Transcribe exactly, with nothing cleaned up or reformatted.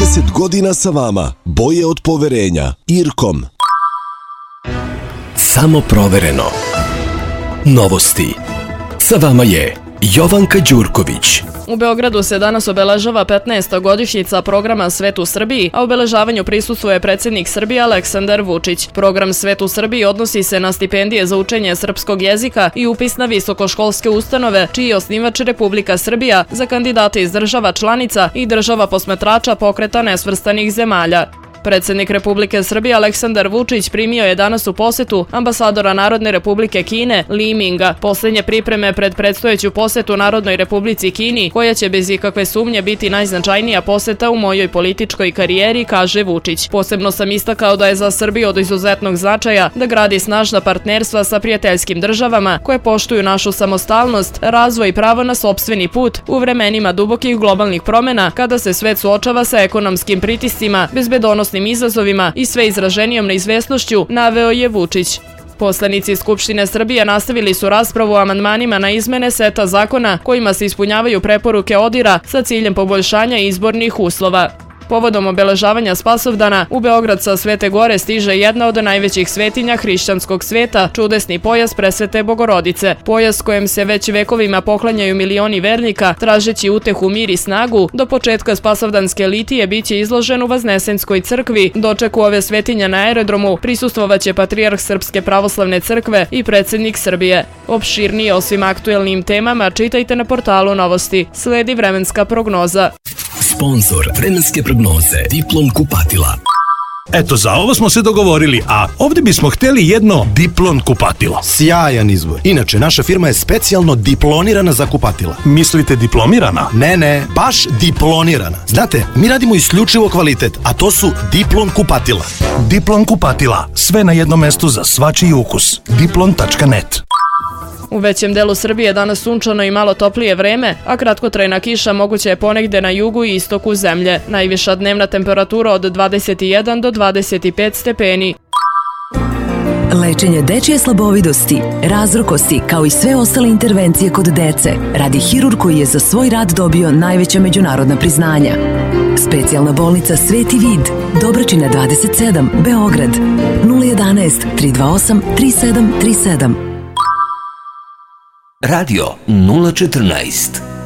trideset godina sa vama. Boje od poverenja. Irkom. Samo provereno. Novosti. Sa vama je Jovanka Đurković. U Beogradu se danas obeležava petnaesta godišnjica programa Svet u Srbiji, a obeležavanju prisustvuje predsjednik Srbije Aleksandar Vučić. Program Svet u Srbiji odnosi se na stipendije za učenje srpskog jezika i upis na visokoškolske ustanove, čiji je osnivač Republika Srbija, za kandidate iz država članica i država posmatrača Pokreta nesvrstanih zemalja. Predsjednik Republike Srbije Aleksandar Vučić primio je danas u posetu ambasadora Narodne Republike Kine Li Minga. Posljednje pripreme pred predstojeću posetu Narodnoj Republici Kini, koja će bez ikakve sumnje biti najznačajnija poseta u mojoj političkoj karijeri, kaže Vučić. Posebno sam istakao da je za Srbiju od izuzetnog značaja da gradi snažna partnerstva sa prijateljskim državama koje poštuju našu samostalnost, razvoj i pravo na sopstveni put u vremenima dubokih globalnih promjena, kada se svet suočava sa ekonomskim pritiscima, bezbedonosnim izazovima i sve izraženijom neizvesnošću, naveo je Vučić. Poslanici Skupštine Srbije nastavili su raspravu o amandmanima na izmene seta zakona kojima se ispunjavaju preporuke ODIR-a sa ciljem poboljšanja izbornih uslova. Povodom obeležavanja Spasovdana, u Beograd sa Svete Gore stiže jedna od najvećih svetinja hrišćanskog sveta, čudesni pojas Presvete Bogorodice. Pojas kojem se već vekovima poklanjaju milioni vernika, tražeći utehu, mir i snagu, do početka Spasovdanske litije biće izložen u Vaznesenskoj crkvi. Dočeku ove svetinja na aerodromu prisustvovaće patrijarh Srpske pravoslavne crkve i predsjednik Srbije. Opširnije o svim aktuelnim temama čitajte na portalu Novosti. Sledi vremenska prognoza. Sponzor vremenske prognoze Diplom kupatila. Eto, za ovo smo se dogovorili, a ovdje bismo htjeli jedno Diplon kupatilo. Sjajan izbor. Inače, naša firma je specijalno diplonirana za kupatila. Mislite diplomirana? Ne, ne, baš diplonirana. Znate, mi radimo isključivo kvalitet, a to su Diplon kupatila. Diplon kupatila. Sve na jednom mestu za svačiji ukus. diplon tačka net. U većem delu Srbije danas sunčano i malo toplije vreme, a kratkotrajna kiša moguća je ponegde na jugu i istoku zemlje. Najviša dnevna temperatura od dvadeset jedan do dvadeset pet stepeni. Lečenje dečje slabovidosti, razrokosti, kao i sve ostale intervencije kod dece, radi hirurg koji je za svoj rad dobio najveća međunarodna priznanja. Specijalna bolnica Sveti Vid, Dobračina dvadeset sedam, Beograd, nula jedanaest, tri dva osam, tri sedam tri sedam. Radio nula četrnaest.